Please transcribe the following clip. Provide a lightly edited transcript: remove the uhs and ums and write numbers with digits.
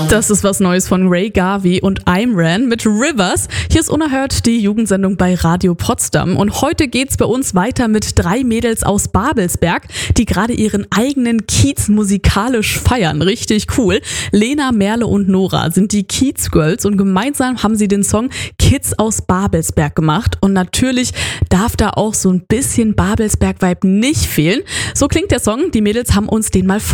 Das ist was Neues von Ray Garvey und Imran mit Rivers. Hier ist Unerhört, die Jugendsendung bei Radio Potsdam. Und heute geht's bei uns weiter mit 3 Mädels aus Babelsberg, die gerade ihren eigenen Kiez musikalisch feiern. Richtig cool. Lena, Merle und Nora sind die Kiez Girls und gemeinsam haben sie den Song Kids aus Babelsberg gemacht. Und natürlich darf da auch so ein bisschen Babelsberg-Vibe nicht fehlen. So klingt der Song. Die Mädels haben uns den mal vorgestellt.